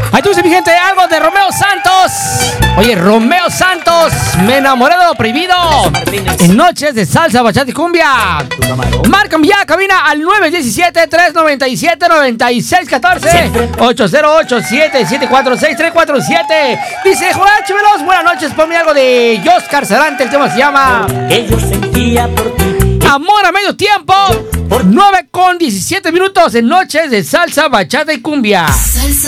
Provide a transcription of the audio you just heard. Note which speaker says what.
Speaker 1: Ahí tú, mi gente, algo de Romeo Santos. Oye, Romeo Santos, me enamoré de lo prohibido. En noches de salsa, bachata y cumbia. Márcame ya, cabina al 917-397-9614 808-774-6347. Dice Juan Chivelos, buenas noches, ponme algo de Oscar Sarante. El tema se llama
Speaker 2: Que yo sentía por ti.
Speaker 1: Amor a medio tiempo. 9:17 en noches de salsa, bachata y cumbia.
Speaker 3: Salsa.